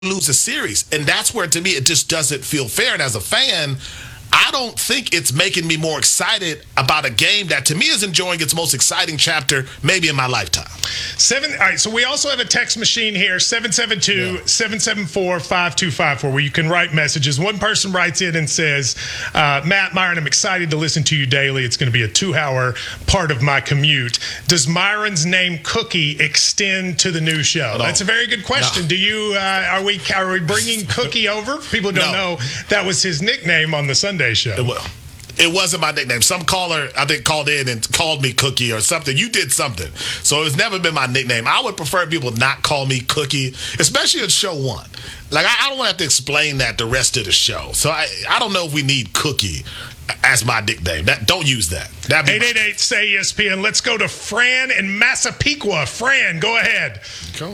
lose a series. And that's where, to me, it just doesn't feel fair. And as a fan, I don't think it's making me more excited about a game that, to me, is enjoying its most exciting chapter maybe in my lifetime. All right, so we also have a text machine here, 772-774-5254, where you can write messages. One person writes in and says, Matt Myron, I'm excited to listen to you daily. It's going to be a 2-hour part of my commute. Does Myron's name Cookie extend to the new show? No. That's a very good question. No. Do you are we bringing Cookie over? People don't know that was his nickname on the Sunday show. It wasn't my nickname. Some caller, I think, called in and called me Cookie or something. You did something. So it's never been my nickname. I would prefer people not call me Cookie, especially in show one. Like, I don't want to have to explain that the rest of the show. So I don't know if we need Cookie as my nickname. Don't use that. 888-SAY-ESPN. Let's go to Fran in Massapequa. Fran, go ahead. Cool.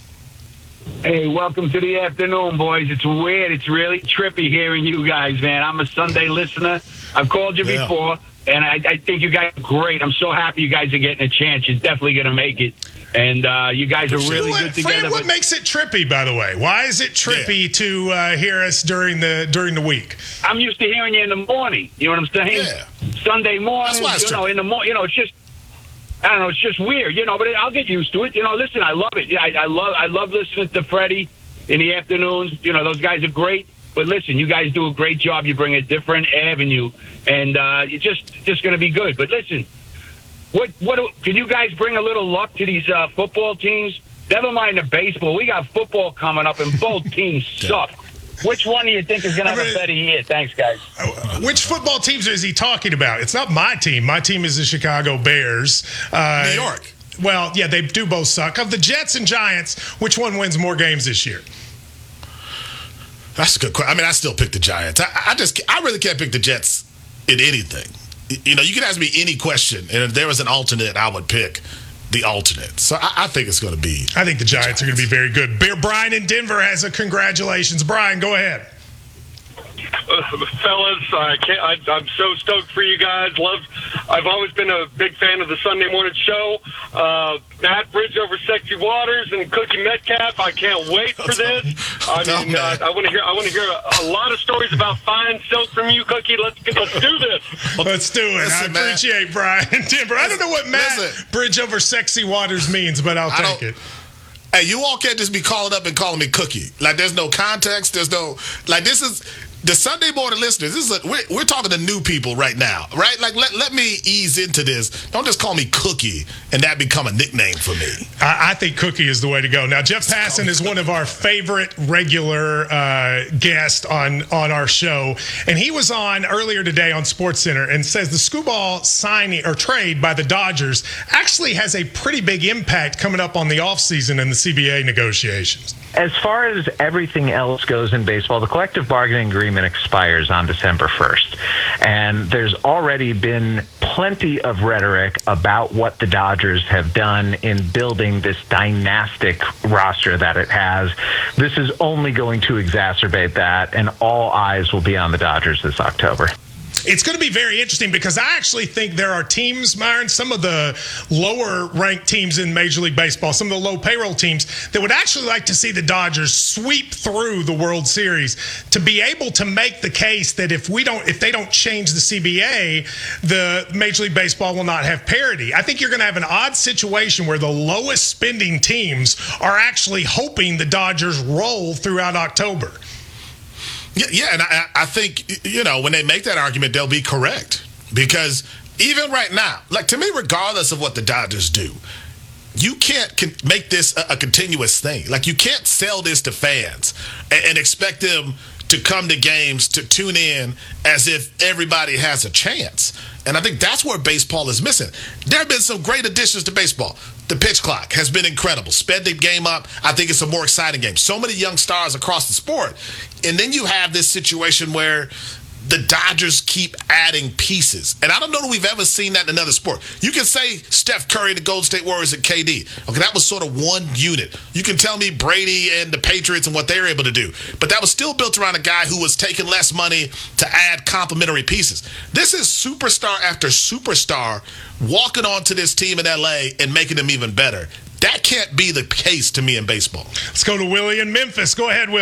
Hey, welcome to the afternoon, boys. It's weird. It's really trippy hearing you guys, man. I'm a Sunday listener. I've called you before, and I think you guys are great. I'm so happy you guys are getting a chance. You're definitely going to make it. And you guys are really good together. Fran, what makes it trippy, by the way? Why is it trippy to hear us during the week? I'm used to hearing you in the morning. You know what I'm saying? Yeah. Sunday morning, in the morning. It's just, I don't know, it's just weird, but I'll get used to it. Listen, I love it. I love listening to Freddie in the afternoons. Those guys are great. But listen, you guys do a great job. You bring a different avenue, and it's just going to be good. But listen, what can you guys bring a little luck to these football teams? Never mind the baseball. We got football coming up, and both teams suck. Which one do you think is going to have a better year? Thanks, guys. Which football teams is he talking about? It's not my team. My team is the Chicago Bears. New York. Well, yeah, they do both suck. Of the Jets and Giants, which one wins more games this year? That's a good question. I mean, I still pick the Giants. I really can't pick the Jets in anything. You can ask me any question, and if there was an alternate, I would pick the alternate. So I think it's going to be. I think the Giants are going to be very good. Brian in Denver has a congratulations. Brian, go ahead. Fellas, I'm so stoked for you guys. I've always been a big fan of the Sunday morning show. Matt Bridge over Sexy Waters and Cookie Metcalf. I can't wait for this. I want to hear a lot of stories about fine silk from you, Cookie. Let's do this. Let's do it. I appreciate Brian in Denver. I don't know what Matt Bridge over Sexy Waters means, but I'll take it. Hey, you all can't just be calling up and calling me Cookie. Like, there's no context. There's no, like, this is the Sunday morning listeners. We're talking to new people right now, right? Like, let me ease into this. Don't just call me Cookie and that become a nickname for me. I think Cookie is the way to go. Now, Jeff Passan is one of our favorite regular guests on our show, and he was on earlier today on SportsCenter and says the Skubal signing or trade by the Dodgers actually has a pretty big impact coming up on the offseason and the CBA negotiations. As far as everything else goes in baseball, the collective bargaining agreement expires on December 1st. And there's already been plenty of rhetoric about what the Dodgers have done in building this dynastic roster that it has. This is only going to exacerbate that, and all eyes will be on the Dodgers this October. It's going to be very interesting because I actually think there are teams, Myron, some of the lower-ranked teams in Major League Baseball, some of the low-payroll teams that would actually like to see the Dodgers sweep through the World Series to be able to make the case that if they don't change the CBA, the Major League Baseball will not have parity. I think you're going to have an odd situation where the lowest spending teams are actually hoping the Dodgers roll throughout October. Yeah, and I think, when they make that argument, they'll be correct. Because even right now, like, to me, regardless of what the Dodgers do, you can't make this a continuous thing. Like, you can't sell this to fans and expect them to come to games, to tune in as if everybody has a chance. And I think that's where baseball is missing. There have been some great additions to baseball. The pitch clock has been incredible. Sped the game up. I think it's a more exciting game. So many young stars across the sport. And then you have this situation where the Dodgers keep adding pieces. And I don't know that we've ever seen that in another sport. You can say Steph Curry, the Golden State Warriors, and KD. Okay, that was sort of one unit. You can tell me Brady and the Patriots and what they were able to do. But that was still built around a guy who was taking less money to add complementary pieces. This is superstar after superstar walking onto this team in LA and making them even better. That can't be the case to me in baseball. Let's go to Willie in Memphis. Go ahead, Willie.